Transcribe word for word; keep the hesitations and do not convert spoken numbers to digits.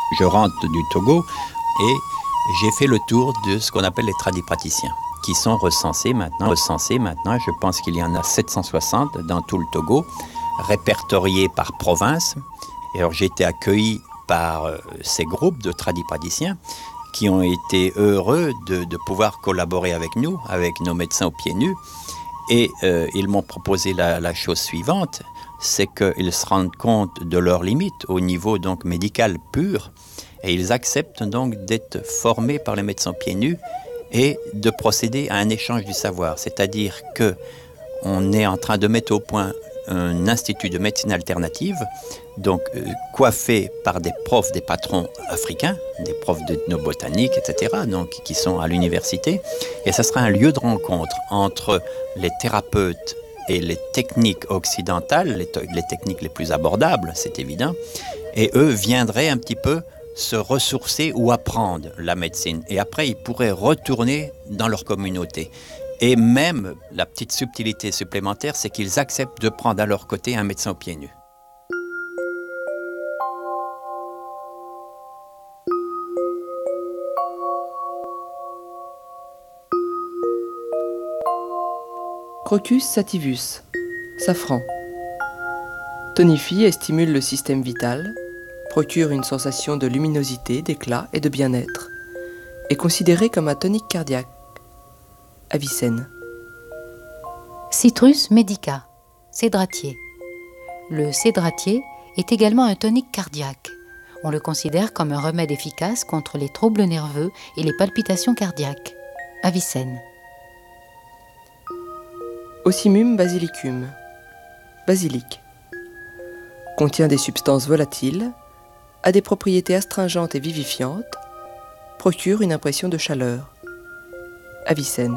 Je rentre du Togo et j'ai fait le tour de ce qu'on appelle les tradipraticiens, qui sont recensés maintenant. Recensés maintenant, je pense qu'il y en a sept cent soixante dans tout le Togo, répertoriés par province. Et alors j'ai été accueilli par euh, ces groupes de tradipraticiens qui ont été heureux de, de pouvoir collaborer avec nous, avec nos médecins aux pieds nus. Et euh, ils m'ont proposé la, la chose suivante, c'est qu'ils se rendent compte de leurs limites au niveau donc médical pur, et ils acceptent donc d'être formés par les médecins pieds nus et de procéder à un échange du savoir. C'est-à-dire qu'on est en train de mettre au point un institut de médecine alternative, donc euh, coiffé par des profs, des patrons africains, des profs d'ethnobotanique, et cetera, donc, qui sont à l'université. Et ça sera un lieu de rencontre entre les thérapeutes et les techniques occidentales, les, les techniques les plus abordables, c'est évident, et eux viendraient un petit peu se ressourcer ou apprendre la médecine. Et après, ils pourraient retourner dans leur communauté. Et même, la petite subtilité supplémentaire, c'est qu'ils acceptent de prendre à leur côté un médecin aux pieds nus. Crocus sativus, safran. Tonifie et stimule le système vital, procure une sensation de luminosité, d'éclat et de bien-être. Est considéré comme un tonique cardiaque. Avicenne. Citrus medica, cédratier. Le cédratier est également un tonique cardiaque. On le considère comme un remède efficace contre les troubles nerveux et les palpitations cardiaques. Avicenne. Ocimum basilicum, basilic. Contient des substances volatiles, a des propriétés astringentes et vivifiantes, procure une impression de chaleur. Avicenne.